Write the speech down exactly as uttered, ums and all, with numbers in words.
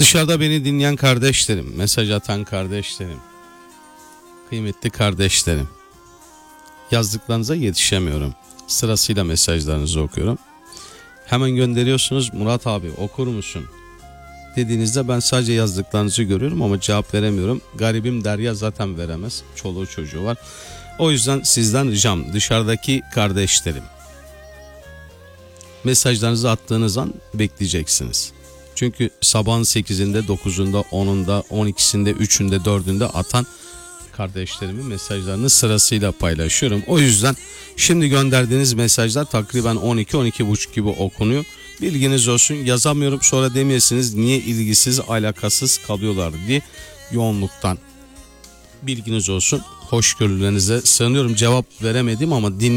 Dışarıda beni dinleyen kardeşlerim, mesaj atan kardeşlerim, kıymetli kardeşlerim, yazdıklarınıza yetişemiyorum. Sırasıyla mesajlarınızı okuyorum. Hemen gönderiyorsunuz, Murat abi okur musun dediğinizde ben sadece yazdıklarınızı görüyorum ama cevap veremiyorum. Garibim Derya zaten veremez, çoluğu çocuğu var. O yüzden sizden ricam, dışarıdaki kardeşlerim, mesajlarınızı attığınız an bekleyeceksiniz. Çünkü sabahın sekizinde, dokuzunda, onunda, on ikisinde, üçünde, dördünde atan kardeşlerimin mesajlarını sırasıyla paylaşıyorum. O yüzden şimdi gönderdiğiniz mesajlar takriben on iki on iki buçuk gibi okunuyor. Bilginiz olsun, yazamıyorum sonra demeyesiniz niye ilgisiz, alakasız kalıyorlar diye, yoğunluktan. Bilginiz olsun, hoşgörülerinize sığınıyorum. Cevap veremedim ama din